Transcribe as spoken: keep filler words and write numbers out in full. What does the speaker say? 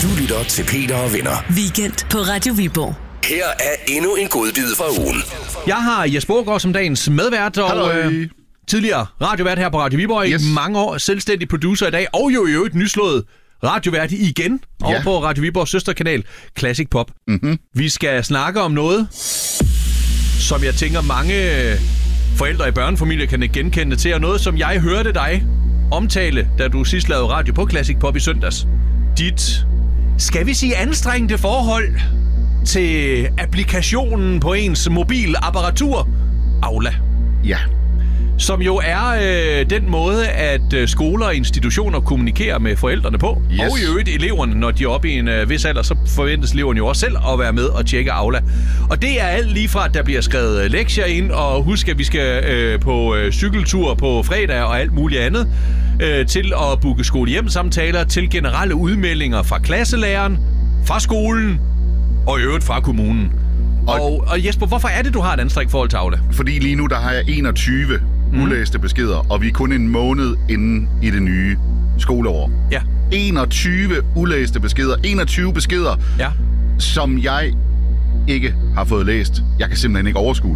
Du lytter til Peter og Venner. Weekend på Radio Viborg. Her er endnu en godbid fra ugen. Jeg har Jesper Aagaard som dagens medvært, og øh, tidligere radiovært her på Radio Viborg yes. i mange år, selvstændig producer i dag, og jo i øvrigt nyslået radiovært igen over ja. på Radio Viborgs søsterkanal Classic Pop. Mm-hmm. Vi skal snakke om noget, som jeg tænker mange forældre i børnefamilier kan genkende til, og noget, som jeg hørte dig omtale, da du sidst lavede radio på Classic Pop i søndags. Dit, skal vi sige, anstrengende forhold til applikationen på ens mobilapparatur, Aula. Ja. Som jo er øh, den måde, at øh, skoler og institutioner kommunikerer med forældrene på. Yes. Og i øvrigt eleverne, når de er oppe i en øh, vis alder, så forventes eleverne jo også selv at være med og tjekke Aula. Og det er alt lige fra, at der bliver skrevet lektier ind, og husk, at vi skal øh, på øh, cykeltur på fredag og alt muligt andet, øh, til at booke skole-hjem-samtaler, til generelle udmeldinger fra klasselæreren, fra skolen og i øvrigt fra kommunen. Og, og, og Jesper, hvorfor er det, du har et anstrengt forhold til Aula? Fordi lige nu, der har jeg enogtyve mm. ulæste beskeder, og vi er kun en måned inde i det nye skoleår. Ja. enogtyve ulæste beskeder. enogtyve beskeder, ja. som jeg ikke har fået læst. Jeg kan simpelthen ikke overskue.